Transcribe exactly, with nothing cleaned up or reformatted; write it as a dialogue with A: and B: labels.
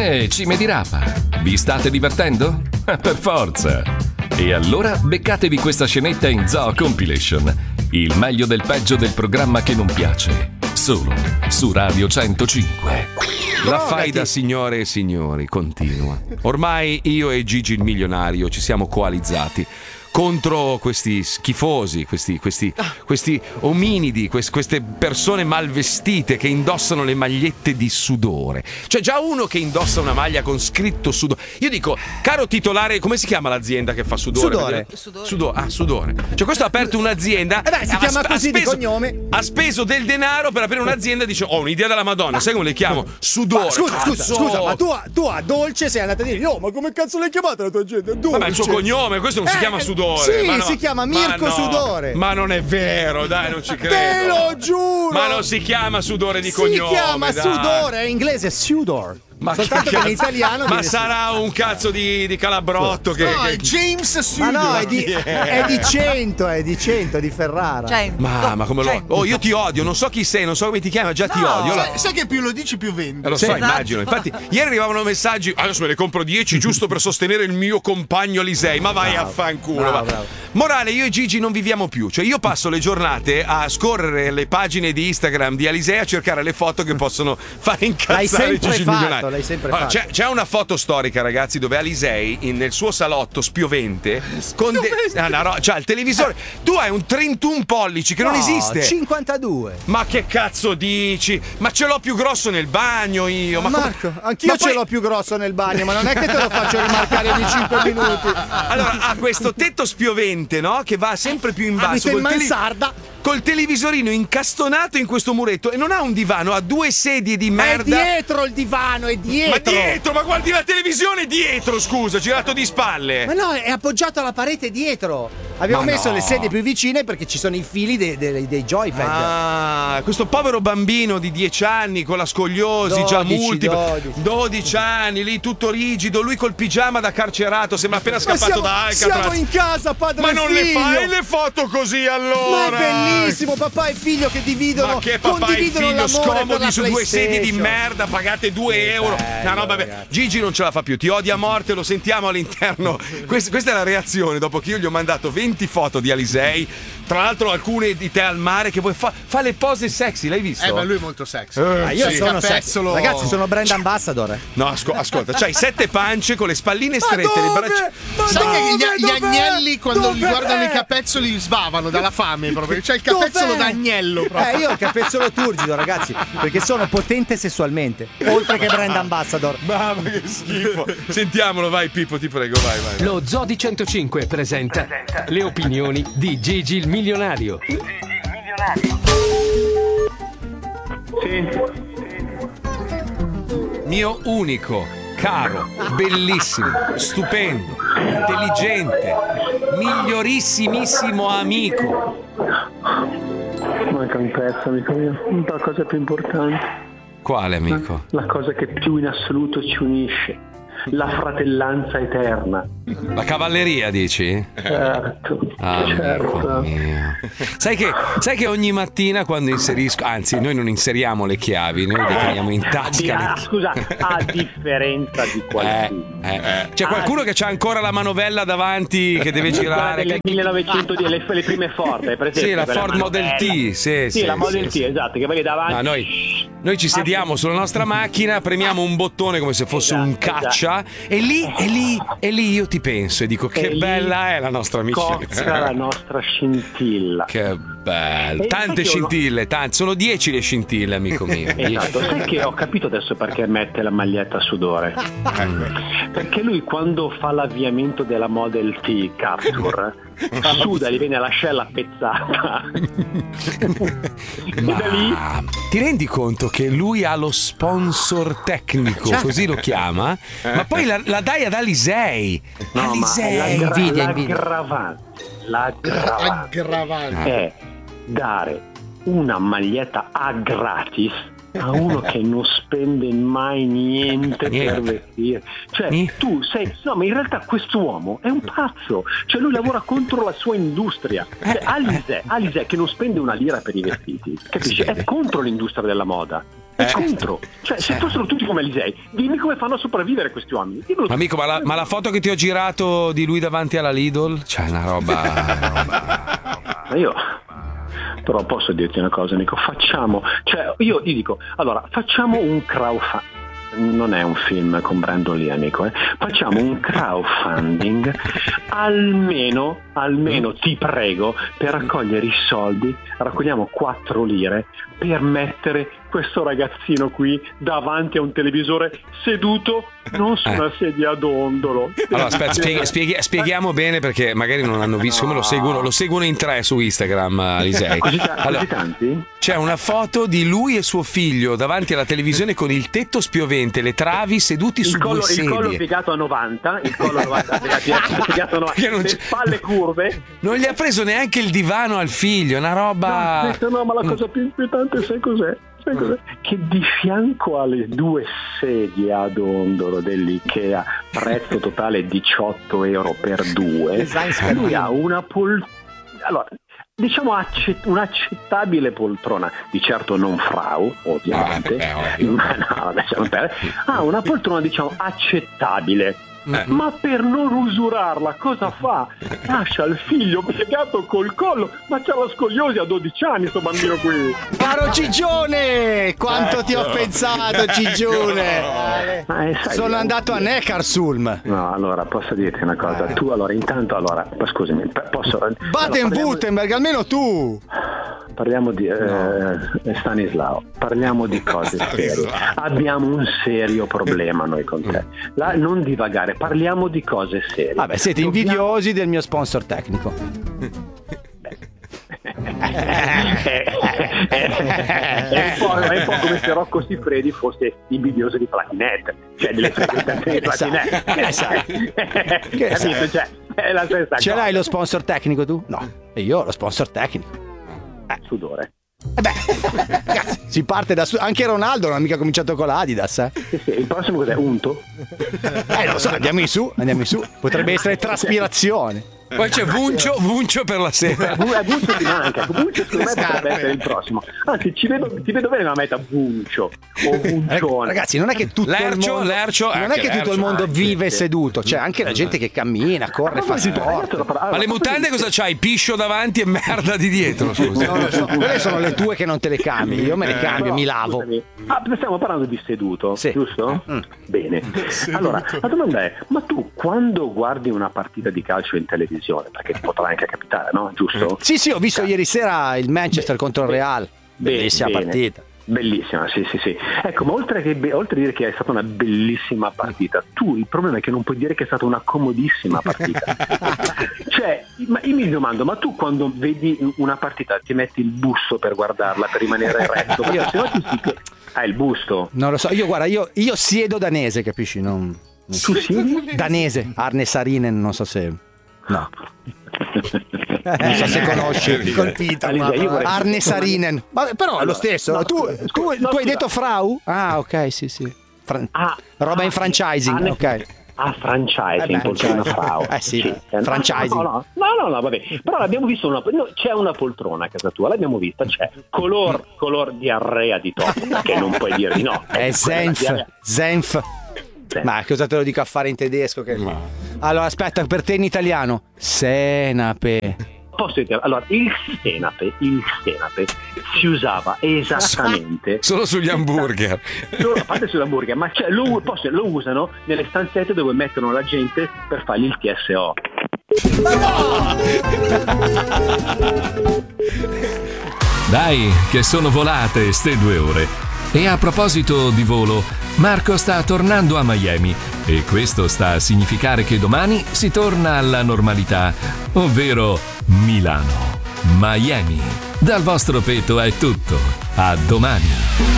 A: Eh, cime di rapa, vi state divertendo? Per forza! E allora beccatevi questa scenetta in Zoo Compilation, il meglio del peggio del programma che non piace, solo su Radio centocinque.
B: La faida, signore e signori, continua. Ormai io e Gigi il milionario ci siamo coalizzati contro questi schifosi, questi, questi, questi ominidi, quest, queste persone malvestite che indossano le magliette di sudore. Cioè già uno che indossa una maglia con scritto sudore. Io dico, caro titolare, come si chiama l'azienda che fa sudore?
C: Sudore.
B: Sudore. Sudore. Ah, sudore. Cioè questo ha aperto un'azienda.
C: Eh beh, si
B: ha,
C: chiama
B: ha
C: così
B: speso,
C: di cognome.
B: Ha speso del denaro per aprire un'azienda e dice, ho un'idea della Madonna, sai come le chiamo? Sudore.
C: Ma scusa,
B: Cazzo.
C: scusa, scusa, ma tu, a- tu a Dolce sei andata a dire, no, ma come cazzo l'hai chiamata la tua azienda? Dolce.
B: Vabbè, il suo cognome, questo non si
C: Eh,
B: chiama sudore.
C: Sì,
B: ma no,
C: si chiama Mirko
B: ma no,
C: Sudore.
B: Ma non è vero, dai, non ci credo.
C: Te lo giuro.
B: Ma non si chiama sudore di
C: si
B: cognome.
C: Si chiama
B: dai.
C: Sudore, è in inglese Sudor.
B: Ma
C: soltanto che in italiano.
B: Ma
C: viene
B: sarà un cazzo di, di calabrotto che,
D: No,
B: che...
D: è James
C: Ma
D: Sudor.
C: no, è di, è di cento, è di cento, di Ferrara.
B: Ma, ma come lo. Oh, io ti odio, non so chi sei, non so come ti chiami, ma già ti odio.
D: Sai, sai che più lo dici più vendi.
B: Eh, lo so, immagino. Infatti, ieri arrivavano messaggi. Adesso me ne compro dieci giusto per sostenere il mio compagno Alisei. Ma vai
C: Bravo,
B: a fanculo.
C: bravo,
B: va.
C: bravo.
B: Morale, io e Gigi non viviamo più. Cioè, io passo le giornate a scorrere le pagine di Instagram di Alisei a cercare le foto che possono fare
C: L'hai
B: incazzare
C: sempre
B: Gigi il
C: fatto,
B: milionario.
C: l'hai sempre
B: Allora,
C: fatto.
B: c'è, c'è una foto storica, ragazzi, dove Alisei in- nel suo salotto spiovente con de- ah, no, no, c'ha il televisore. Tu hai un trentuno pollici che non
C: No,
B: esiste.
C: cinquantadue.
B: Ma che cazzo dici? Ma ce l'ho più grosso nel bagno io. Ma
C: Marco,
B: come-
C: anch'io
B: ma
C: ce
B: poi-
C: l'ho più grosso nel bagno, ma non è che te lo faccio rimarcare ogni cinque minuti.
B: Allora, ha questo tetto spiovente, no? Che va sempre più in basso.
C: Abito in
B: col tele-
C: mansarda.
B: Col televisorino incastonato in questo muretto. E non ha un divano, ha due sedie di
C: È
B: merda.
C: dietro il divano, è dietro.
B: Ma dietro, ma guardi la televisione dietro, scusa, girato di spalle.
C: Ma no, è appoggiato alla parete dietro. Abbiamo
B: Ma
C: messo
B: no.
C: le sedie più vicine perché ci sono i fili dei, dei, dei joypad.
B: Ah, questo povero bambino di dieci anni con la scoliosi già
C: dodici,
B: multipla.
C: dodici.
B: dodici anni, lì tutto rigido, lui col pigiama da carcerato, sembra appena
C: Ma
B: scappato
C: siamo,
B: da Alcatraz.
C: siamo in casa, padre
B: Ma
C: e
B: non le
C: figlio.
B: fai le foto così
C: Ma
B: allora?
C: è bellissimo, papà e figlio che dividono.
B: Ma che papà e
C: condividono
B: figlio
C: l'amore per
B: scomodi
C: la
B: su due sedie di
C: PlayStation.
B: merda, pagate due euro.
C: bello,
B: No, no, vabbè.
C: ragazzi.
B: Gigi non ce la fa più, ti odia a morte, lo sentiamo all'interno. Questa, questa è la reazione dopo che io gli ho mandato venti foto di Alisei. Tra l'altro alcune di te al mare che vuoi fa, fa le pose sexy, l'hai visto?
D: Eh, ma lui è molto sexy.
C: Ma io
D: Sì,
C: sono
D: capezzolo-
C: sexy. Ragazzi, sono brand ambassador.
B: No, asco- ascolta, c'hai sette pance con le spalline strette, le braccia.
C: Ma
D: Sai che gli,
C: dove?
D: gli
C: Dov'è?
D: agnelli quando li
C: Dov'è?
D: guardano i capezzoli sbavano dalla fame proprio. C'è il capezzolo
C: Dov'è?
D: d'agnello proprio.
C: Eh, io ho il capezzolo turgido, ragazzi, perché sono potente sessualmente, oltre che brand ambassador.
B: Mamma che schifo. Sentiamolo, vai Pippo, ti prego, vai, vai. vai.
E: Lo Zoo di centocinque presenta le opinioni di Gigi il milionario.
B: Mio unico, caro, bellissimo, stupendo, intelligente, migliorissimissimo amico.
F: Manca un pezzo, amico mio. La cosa più importante.
B: Quale amico?
F: La cosa che più in assoluto ci unisce. La fratellanza eterna.
B: La cavalleria, dici?
F: Certo.
B: Ah, amico
F: certo.
B: mio. Sai che, sai che ogni mattina quando inserisco, anzi noi non inseriamo le chiavi, noi le teniamo in tasca.
F: Ah,
B: le-
F: scusa, a differenza di
B: Eh,
F: qualcuno.
B: eh. C'è qualcuno che c'ha ancora la manovella davanti che deve
F: Quella
B: girare.
F: delle millenovecento di- le, le prime Ford, hai presente?
B: Sì, la
F: Quella
B: Ford Model
F: manovella.
B: T, sì,
F: Sì,
B: sì,
F: la Model
B: sì,
F: T,
B: sì.
F: esatto, che vai davanti.
B: No, noi, noi ci sediamo sulla nostra macchina, premiamo un bottone come se fosse un
F: Esatto,
B: caccia e lì, e lì, e lì io ti penso e dico che
F: E lì
B: bella è la nostra
F: Cozza
B: amicizia.
F: la nostra scintilla.
B: Che bello.
F: E
B: Tante
F: sai che io-
B: scintille, tante. Sono dieci le scintille, amico mio.
F: Esatto, sai che ho capito adesso perché mette la maglietta a sudore? Perché lui quando fa l'avviamento della Model T Capture suda, gli viene l'ascella pezzata. E da lì
B: Ma ti rendi conto che lui ha lo sponsor tecnico, così lo chiama? Ma poi la, la dai ad Alisei.
F: no, ma
B: Alisei.
F: l'aggra-
C: invidia, invidia.
F: l'aggravante, l'aggravante
D: Aggravante.
F: è dare una maglietta a gratis a uno che non spende mai niente
B: Niente.
F: per vestire. Cioè,
B: Niente.
F: tu sei. No, ma in realtà quest'uomo è un pazzo. Cioè, lui lavora contro la sua industria.
B: Eh,
F: Cioè, Alisè, Alisè che non spende una lira per i vestiti, capisci? È contro l'industria della moda. Eh. Contro. Cioè, se fossero tutti come Alisei, dimmi come fanno a sopravvivere questi uomini. Dimmelo.
B: Amico, ma la, ma la foto che ti ho girato di lui davanti alla Lidl, c'è una roba. Una roba.
F: Ma io. Però posso dirti una cosa, Nico, facciamo, cioè io ti dico, allora facciamo un crowdfunding, non è un film con Brandon Lee, amico, eh? Facciamo un crowdfunding, almeno, almeno ti prego, per raccogliere i soldi, raccogliamo quattro lire per mettere questo ragazzino qui davanti a un televisore seduto non su una sedia a dondolo.
B: Allora aspetta, spieghi, spieghi, spieghiamo bene perché magari non hanno visto, come lo seguono, lo seguono in tre su Instagram, Alisei. Allora, c'è una foto di lui e suo figlio davanti alla televisione con il tetto spiovente, le travi, seduti
F: il
B: su
F: collo,
B: due sedie.
F: Il collo piegato a novanta, il collo a novanta, piegato a novanta, le spalle curve.
B: Non gli ha preso neanche il divano al figlio, una roba.
F: No, no, ma la cosa più inquietante sai cos'è? Sai cos'è? Che di fianco alle due sedie a dondolo dell'Ikea, prezzo totale diciotto euro per due, lui ha una poltrona, allora, diciamo accett- un'accettabile poltrona, di certo non frau, ovviamente, ah, beh, ma no, lasciamo perdere. Ha una poltrona diciamo accettabile. Eh. Ma per non usurarla cosa fa? Lascia il figlio piegato col collo, ma c'ha la scoliosi a dodici anni sto bambino qui.
C: Caro Cigione, quanto ti ho pensato, Cigione.
F: Eh, sai,
C: sono andato a Neckarsulm.
F: No, allora posso dirti una cosa, tu allora intanto allora scusami, posso
C: Baden-Württemberg, allora, almeno tu.
F: Parliamo di eh, Stanislao, parliamo di cose serie. Abbiamo un serio problema noi con te. La, non divagare, parliamo di cose serie.
C: Vabbè, siete Dobbiamo... invidiosi del mio sponsor tecnico.
F: è, un po', è un po' come se Rocco Siffredi fosse invidioso di Platinette, cioè delle presentazioni di Platinette. Capito? Cioè, è la stessa
C: Ce
F: cosa.
C: l'hai lo sponsor tecnico tu? No, e io ho lo sponsor tecnico.
F: Eh, sudore.
C: Eh beh, ragazzi, si parte da su- anche Ronaldo non ha mica cominciato con l'Adidas, eh?
F: Sì, sì, il prossimo cos'è? Unto?
C: Eh, lo so, andiamo in su, andiamo in su. Potrebbe essere traspirazione.
B: Poi c'è Vuncio, Vuncio per la sera.
F: Vuncio ti manca, Vuncio secondo me potrebbe essere il prossimo. Anzi, ci vedo, ti vedo bene una meta Vuncio o Vuncione.
C: Ragazzi, non è che tutto
B: Lercio,
C: il mondo,
B: Lercio,
C: non è che
B: Lercio,
C: tutto il mondo
F: anche,
C: vive
F: sì.
C: seduto, c'è anche la gente che cammina, corre, fa sport.
B: Ma le mutande cosa c'hai? Piscio davanti e merda di dietro, scusa.
C: Non lo so. Quelle sono le tue che non te le cambi, io me le cambio,
F: Però,
C: mi lavo.
F: Scusami. Ah, stiamo parlando di seduto,
C: sì.
F: giusto? Mm. Bene.
D: Seduto.
F: Allora, la domanda è, ma tu quando guardi una partita di calcio in televisione, perché ti potrà anche capitare, no? Giusto?
C: Sì, sì, ho visto Car- ieri sera il Manchester contro il Real. Bellissima
F: bene.
C: partita.
F: Bellissima, sì, sì, sì. Ecco, ma oltre, che, oltre a dire che è stata una bellissima partita, tu il problema è che non puoi dire che è stata una comodissima partita. Cioè, ma io mi domando, ma tu quando vedi una partita ti metti il busto per guardarla, per rimanere eretto? Perché se no ti si... Ah, il busto.
C: Non lo so, io guarda, io, io siedo danese, capisci? Non...
F: Tu siedi?
C: Danese, Arne Sarinen, non so se... No. Non so se conosci, colpito. Arne Sarinen. Vabbè, però è lo stesso.
F: no,
C: tu,
F: scusa,
C: tu,
F: no,
C: tu hai
F: scusa.
C: detto Frau? Ah, ok, sì, sì. Fran-
F: Ah,
C: roba
F: ah,
C: in franchising,
F: Arne-
C: ok.
F: Ah, franchising,
C: Eh beh,
F: poltrona
C: franchising.
F: Frau.
C: Eh sì,
F: Eh,
C: franchising.
F: No, no, no, no, no, vabbè. Però l'abbiamo visto una, no, c'è una poltrona a casa tua, l'abbiamo vista, c'è color, color diarrea di top, che non puoi dire di no.
C: È Senf,
F: Diarrea-
C: Senf.
F: Senf.
C: Ma cosa te lo dico a fare in tedesco? Che... Allora, aspetta, per te in italiano. Senape.
F: Posso dire, allora, il senape, il senape si usava esattamente
B: Solo sugli hamburger.
F: solo, a parte sull'hamburger, ma cioè, lo, posso- lo usano nelle stanzette dove mettono la gente per fargli il T S O.
A: Dai, che sono volate ste due ore. E a proposito di volo, Marco sta tornando a Miami e questo sta a significare che domani si torna alla normalità, ovvero Milano. Miami. Dal vostro petto è tutto. A domani.